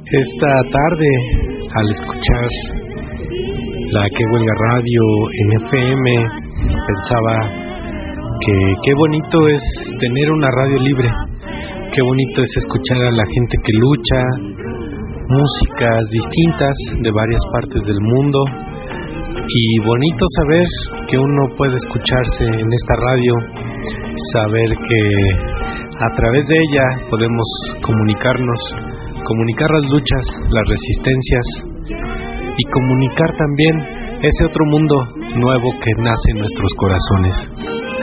Esta tarde, al escuchar la Que Huelga Radio en FM, pensaba que qué bonito es tener una radio libre, qué bonito es escuchar a la gente que lucha, músicas distintas de varias partes del mundo, y bonito saber que uno puede escucharse en esta radio, saber que a través de ella podemos comunicar las luchas, las resistencias, y comunicar también ese otro mundo nuevo que nace en nuestros corazones.